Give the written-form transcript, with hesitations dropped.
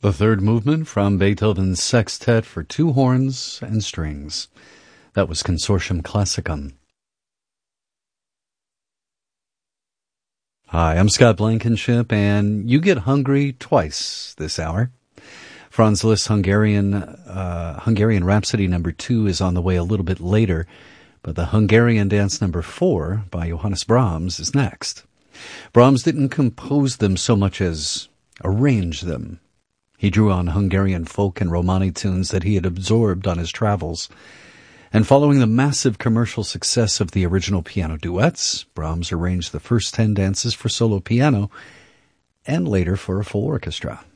The third movement from Beethoven's Sextet for two horns and strings. That was Consortium Classicum. Hi, I'm Scott Blankenship, and you get hungry twice this hour. Franz Liszt's Hungarian Rhapsody number 2 is on the way a little bit later, but the Hungarian Dance number 4 by Johannes Brahms is next. Brahms didn't compose them so much as arrange them. He drew on Hungarian folk and Romani tunes that he had absorbed on his travels. And following the massive commercial success of the original piano duets, Brahms arranged the first 10 dances for solo piano and later for a full orchestra.